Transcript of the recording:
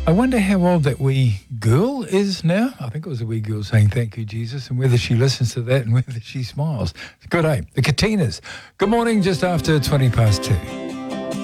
I wonder how old that wee girl is now. I think it was a wee girl saying thank you, Jesus, and whether she listens to that and whether she smiles. Good, eh? The Katinas. Good morning, just after 20 past 2.